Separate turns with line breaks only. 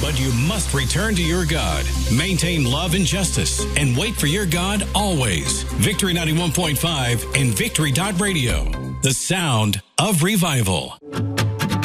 But you must return to your God. Maintain love and justice. And wait for your God always. Victory 91.5 and Victory.radio. The sound of revival.